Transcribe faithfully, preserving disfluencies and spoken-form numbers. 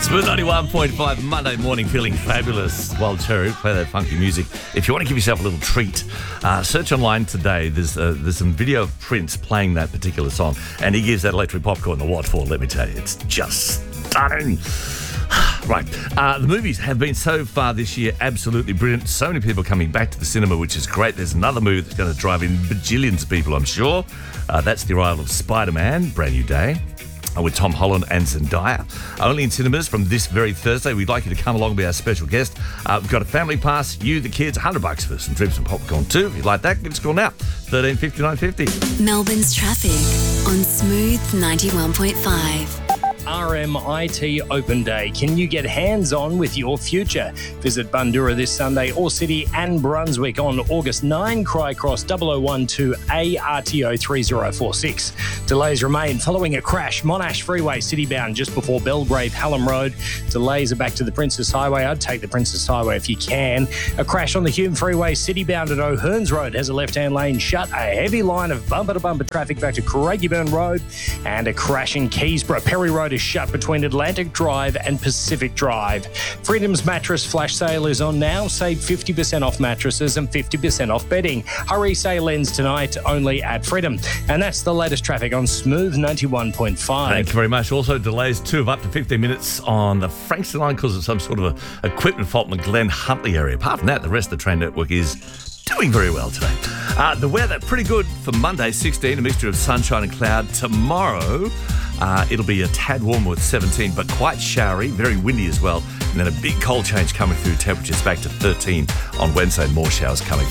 Smooth ninety-one point five, Monday morning, feeling fabulous. Wild Cherry, play that funky music. If you want to give yourself a little treat, uh, search online today. There's uh, there's some video of Prince playing that particular song, and he gives that electric popcorn the what for, let me tell you. It's just stunning. Right. Uh, the movies have been so far this year absolutely brilliant. So many people coming back to the cinema, which is great. There's another movie that's going to drive in bajillions of people, I'm sure. Uh, that's the arrival of Spider-Man, Brand New Day, with Tom Holland and Zendaya. Only in cinemas from this very Thursday. We'd like you to come along and be our special guest. Uh, we've got a family pass, you, the kids, one hundred bucks for some drinks and popcorn too. If you'd like that, give us a call now. thirteen fifty-nine fifty. Melbourne's traffic on Smooth ninety-one point five. R M I T Open Day. Can you get hands-on with your future? Visit Bundoora this Sunday, Ore City and Brunswick on August ninth. Crycross double oh one two A R T O three oh four six. Delays remain following a crash. Monash Freeway citybound just before Belgrave Hallam Road. Delays are back to the Princess Highway. I'd take the Princess Highway if you can. A crash on the Hume Freeway citybound at O'Hearns Road has a left-hand lane shut. A heavy line of bumper-to-bumper traffic back to Craigieburn Road. And a crash in Keysborough. Perry Road is shut between Atlantic Drive and Pacific Drive. Freedom's mattress flash sale is on now. Save fifty percent off mattresses and fifty percent off bedding. Hurry, sale ends tonight only at Freedom. And that's the latest traffic on Smooth ninety-one point five. Thank you very much. Also, delays too of up to fifteen minutes on the Frankston line because of some sort of a equipment fault in the Glen Huntley area. Apart from that, the rest of the train network is doing very well today. Uh, the weather, pretty good for Monday, sixteen, a mixture of sunshine and cloud. Tomorrow, uh, it'll be a tad warmer with seventeen, but quite showery, very windy as well. And then a big cold change coming through, temperatures back to thirteen on Wednesday, more showers coming.